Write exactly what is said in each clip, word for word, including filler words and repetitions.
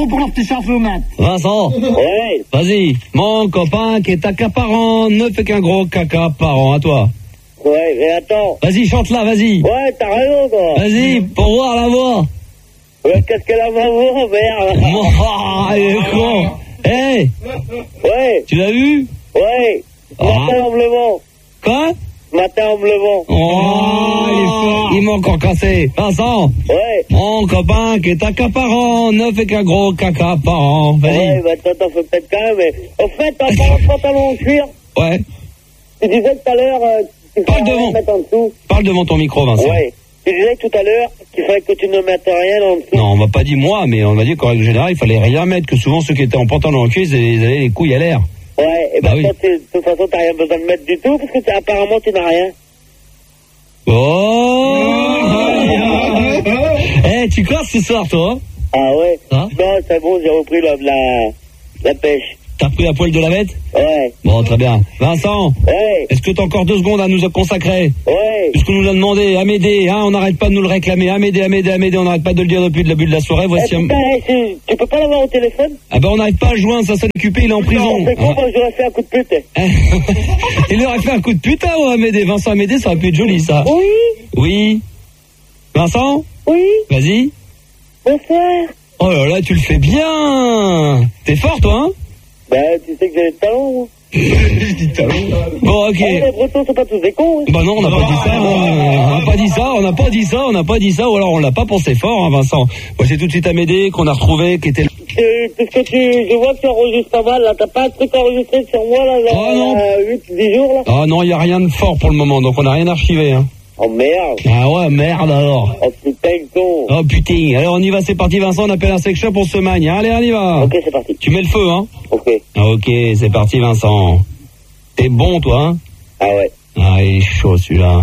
pour tes chauffe-mates. Vincent. Ouais. Vas-y. Mon copain qui est accaparant ne fait qu'un gros caca par an. À toi. Ouais, mais attends. Vas-y, chante là, vas-y. Ouais, t'as raison, toi. Vas-y, pour voir la voix. Ouais, qu'est-ce qu'elle a ma voix, merde. Oh, il est con. Hé, hey, Ouais. tu l'as vu? Ouais. Ah. Matin en me levant. Quoi? Matin en me levant. Oh, il est fort. Il m'a encore cassé. Vincent. Ouais. Mon copain qui est accaparant ne fait qu'un gros caca par an. Vas-y. Ouais, bah toi t'en fais peut-être quand même, mais au fait, t'as pas un pantalon en cuir. Ouais. Tu disais tout à l'heure, euh, tu Parle fallait devant. rien mettre en dessous. Parle devant ton micro, Vincent. Ouais. Tu disais tout à l'heure qu'il fallait que tu ne mettes rien en dessous. Non, on m'a pas dit moi, mais on m'a dit qu'en règle générale, il fallait rien mettre, que souvent ceux qui étaient en pantalon en cuir, ils avaient les couilles à l'air. Ouais, et Bah bah, oui. toi, tu- de toute façon, t'as rien besoin de mettre du tout, parce que t'as- apparemment, tu n'as rien. Oh. Eh, tu casses ce soir, toi? Ah ouais? Hein? Non, c'est bon, j'ai repris la, la, la pêche. T'as pris la poêle de la bête? Ouais. Bon, très bien. Vincent, Ouais. est-ce que t'as encore deux secondes à nous consacrer? Ouais. Puisqu'on nous a demandé, Amédée, hein, on n'arrête pas de nous le réclamer, Amédée, Amédée, Amédée, on n'arrête pas de le dire depuis le début de la soirée, Eh, voici un... putain, eh, tu, tu peux pas l'avoir au téléphone? Ah ben on n'arrive pas à le joindre, ça s'est occupé, il est en prison. Non, c'est con, parce que j'aurais fait un coup de pute. Il aurait fait un coup de putain, ouais, Amédée. Vincent Amédée, ça aurait pu être joli, ça. Oui, Oui. Vincent? oui, Vas-y. bonsoir. Oh là là, tu le fais bien. T'es fort, toi, hein? Bah, tu sais que j'ai des talents, moi. Bon, ok. Oh, les Bretons sont pas tous des cons, hein. Bah non, on n'a pas dit ça, hein. on n'a pas dit ça, on n'a pas dit ça, on n'a pas dit ça, ou alors on l'a pas pensé fort, hein, Vincent. Moi, c'est tout de suite Amédée qu'on a retrouvé, qui était... Euh, Parce que tu, je vois que tu enregistres pas mal, là. T'as pas un truc enregistré sur moi, là, Oh, non. dans huit dix jours, là? Ah non, il n'y a rien de fort pour le moment, donc on n'a rien archivé, hein. Oh, merde. Ah ouais, merde alors. Oh, putain, de con. Oh putain, alors on y va, c'est parti Vincent, on appelle un sex shop, on se magne. Allez, on y va. Ok, c'est parti. Tu mets le feu, hein? Ok. Ah, ok, c'est parti Vincent. T'es bon, toi, hein? Ah ouais. Ah, il est chaud celui-là.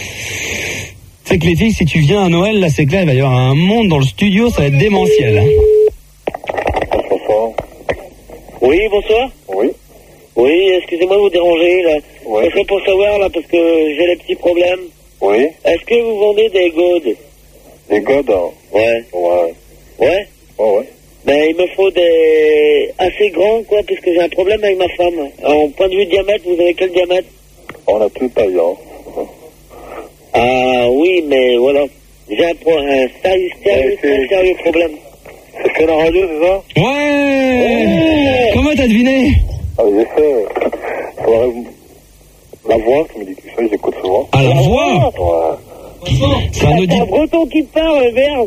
C'est que les filles, si tu viens à Noël, là, c'est clair, il va y avoir un monde dans le studio, ça va être démentiel. Bonsoir. Oui, bonsoir. Oui. Oui, excusez-moi de vous déranger, là. Ouais. Ce serait pour savoir, là, parce que j'ai des petits problèmes. Oui. Est-ce que vous vendez des godes? Des godes, hein. Ouais. Ouais. Ouais? Ouais, ouais. Ben, il me faut des... assez grands, quoi, puisque j'ai un problème avec ma femme. En point de vue diamètre, vous avez quel diamètre? On a tout taille, hein. Ah, oui, mais voilà. J'ai un, pro... un sérieux, sérieux, Ouais, c'est- très sérieux problème. C'est fait la radio, c'est ça? Ouais, Ouais. Comment t'as deviné? Ah, j'ai fait. Faudrait... La voix qui me dit quelque chose, j'écoute souvent. À la voix. Ouais. C'est un C'est un auditeur. breton qui parle, merde.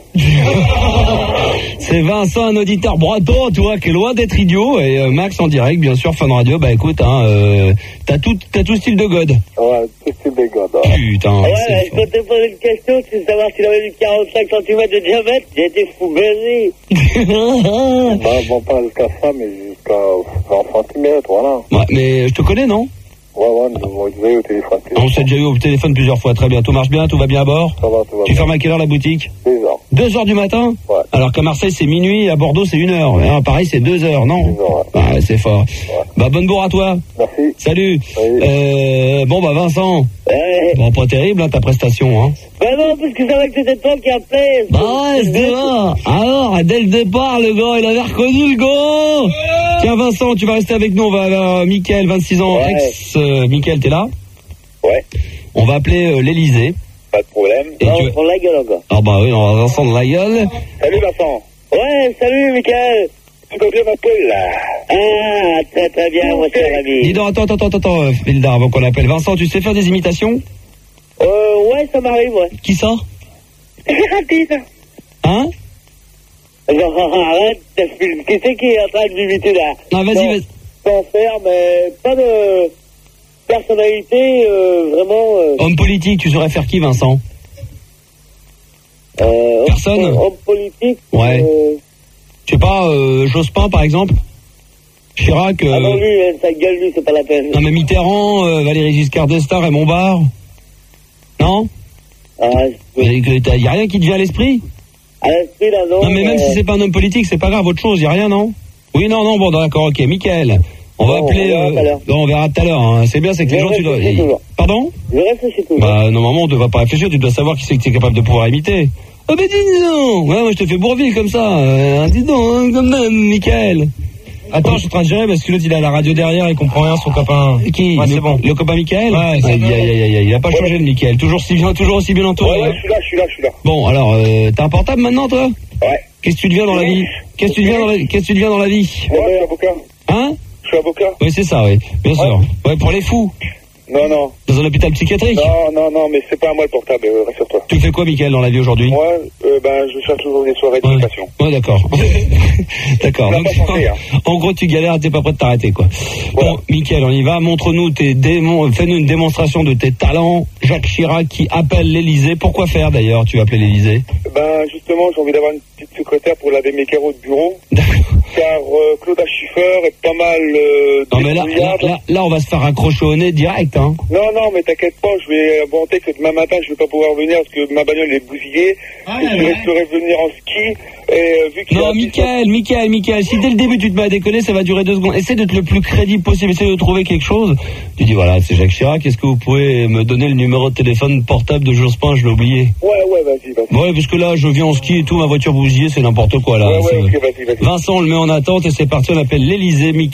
C'est Vincent, un auditeur breton, tu vois, qui est loin d'être idiot. Et euh, Max en direct, bien sûr, Fun Radio. Bah écoute, hein, euh, t'as tout, t'as tout style de god. Ouais, tout style des godes, hein. Putain, Ouais, c'est je t'ai posé une question, tu veux savoir s'il avait du quarante-cinq centimètres de diamètre. J'ai été fou baisé. fort. Bah, bon, pas jusqu'à ça, mais jusqu'à vingt centimètres, voilà. Ouais, mais je te connais, non? Ouais, ouais, on disait au téléphone. On s'est déjà eu au téléphone plusieurs fois, très bien. Tout marche bien, tout va bien à bord? Ça va, tout va Tu bien. fermes à quelle heure la boutique? Deux heures. Deux heures du matin? Ouais. Alors qu'à Marseille c'est minuit, à Bordeaux c'est une heure. Ah, pareil c'est deux heures, non? Deux heures, ouais. Ouais, c'est fort. Bah bonne bourre à toi. Merci. Salut. Oui. Euh, bon bah Vincent. Ouais. Bon pas terrible hein, ta prestation hein. Bah non, parce que je savais que c'était toi qui appelais. Bah ouais c'était là. Alors dès le départ le gars il avait reconnu le gars. Tiens Vincent tu vas rester avec nous, on va vers Mickaël, vingt-six ans, Ouais. ex euh, Mickaël t'es là? Ouais. On va appeler euh, l'Elysée. Pas de problème. Et Non, tu... on prend la gueule encore. Ah bah oui on va Vincent de la gueule. Salut, Vincent. Ouais, salut, Michael. Tu peux bien m'appeler, là? Ah, très très bien, mon cher Dis ami. donc attends attends attends attends euh, Hilda avant qu'on l'appelle. Vincent tu sais faire des imitations? Euh, ouais, ça m'arrive, ouais. Qui ça? C'est rapide. Hein? Non, arrête, t'as fait- qui c'est qui est en train de m'imiter là? Ah vas-y Non, vas-y. Sans faire, mais pas de personnalité, euh, vraiment. Euh, Homme politique, tu saurais faire qui, Vincent? euh, Personne. Homme, homme politique. Ouais. Euh, Je sais pas, euh, Jospin, par exemple? Chirac, euh... Ah non, lui, euh, sa gueule, lui, c'est pas la peine. non, mais Mitterrand, euh, Valéry Giscard d'Estaing, Raymond Barre? Non? Ah, Il y a rien qui te vient à l'esprit? à l'esprit, là, non. Non, mais même euh, si c'est pas un homme politique, c'est pas grave, autre chose, y a rien, non? Oui, non, non, bon, d'accord, ok, Mickaël. On va Bon, appeler... on verra tout à l'heure. non, on verra tout à l'heure, hein. C'est bien, c'est que les Je gens, tu dois... réfléchis toujours. Pardon? Je réfléchis toujours. Bah, normalement, on ne va pas réfléchir, tu dois savoir qui c'est que tu es capable de pouvoir imiter. Oh, mais dis donc. Ouais, moi, je te fais Bourville comme ça. Euh, dis donc, hein, comme même, Michael. Attends, je suis en train de gérer parce que l'autre il a la radio derrière, il comprend rien, son copain. Qui? Ouais, le, c'est bon. Le copain Michael? Ouais, c'est aïe, bon. aïe, aïe, aïe, aïe. Il a pas changé le Michael. Toujours si bien, toujours aussi bien entouré. Ouais, ouais, hein. je suis là, je suis là, je suis là. Bon, alors, euh, t'as un portable maintenant, toi? Ouais. Qu'est-ce que tu deviens dans la vie? Qu'est-ce que tu deviens dans la, qu'est-ce que tu deviens dans la vie? Moi, je suis avocat. Hein? Je suis avocat. Oui, c'est ça, oui. Bien sûr. Ouais, pour les fous. Non, non. Dans un hôpital psychiatrique. Non, non, non, mais c'est pas à moi le portable, euh, rassure-toi. Tu fais quoi, Michael, dans la vie aujourd'hui? Moi, euh, ben, je cherche toujours des soirées Ouais, d'éducation. ouais, d'accord. D'accord. Ça n'a Donc, pas changé, hein. en gros, tu galères, t'es pas prêt de t'arrêter, quoi. Voilà. Bon, Michael, on y va. Montre-nous tes démons, fais-nous une démonstration de tes talents. Jacques Chirac qui appelle l'Élysée. Pourquoi faire, d'ailleurs, tu appelles l'Élysée? Ben, justement, j'ai envie d'avoir une petite secrétaire pour laver mes carreaux de bureau. Car euh, Claude Schiffer est pas mal euh, Non, mais là, là, débrouillard. là, là, on va se faire accrocher au nez direct, hein. Non, non, mais t'inquiète pas, je vais inventer que demain matin, je vais pas pouvoir venir parce que ma bagnole est bousillée. Ah, et je ouais. resterai venir en ski. Et euh, vu qu'il y a Non, un petit- Michael, Michael, Michael, si dès le début tu te mets à déconner, ça va durer deux secondes. Essaie d'être le plus crédible possible, essaie de trouver quelque chose. Tu dis, voilà, c'est Jacques Chirac, est-ce que vous pouvez me donner le numéro de téléphone portable de Jospin? Je l'ai oublié. Ouais, ouais, vas-y, vas-y. Ouais, parce que là, je viens en ski et tout, ma voiture bousillée, c'est n'importe quoi, là. Ouais, C'est- ouais, ok, vas-y, vas-y. Vincent, on le met en attente et c'est parti, on appelle l'Élysée, Michael.